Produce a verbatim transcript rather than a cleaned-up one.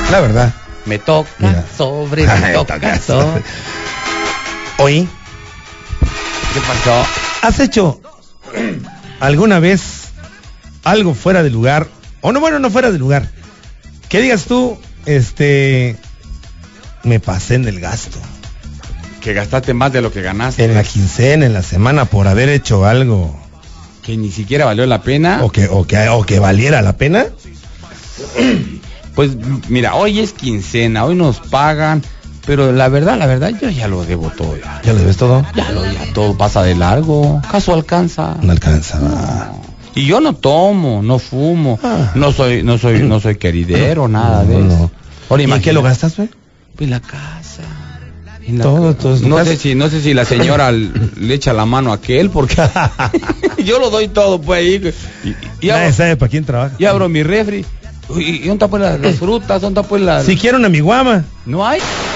La verdad. Me toca Mira. sobre, me toca sobre. Oye, ¿Qué pasó? ¿has hecho alguna vez algo fuera de lugar? O no, bueno, no fuera de lugar. Que digas tú, este, me pasé en el gasto. Que gastaste más de lo que ganaste. En la quincena, en la semana, por haber hecho algo. Que ni siquiera valió la pena. O que, o que, o que valiera la pena. Pues mira, hoy es quincena, hoy nos pagan, pero la verdad, la verdad, yo ya lo debo todo. Ya, ¿Ya lo debes todo? ya lo ya todo pasa de largo. ¿Acaso alcanza? No alcanza. No. Y yo no tomo, no fumo, Ah. no soy, no soy, no soy queridero, nada No, de no. eso. Ahora ¿Y en imagina- qué lo gastas, güey? En la casa. En la Todo, ca- todo es tu no casa. sé si, no sé si la señora l- le echa la mano a aquel, porque yo lo doy todo pues ahí. Y, y- y Nadie abro, sabe para quién trabaja. y abro mi refri. ¿Y, y dónde están pues las, las frutas? ¿Dónde están pues las...? Si quiero una miguama. No hay.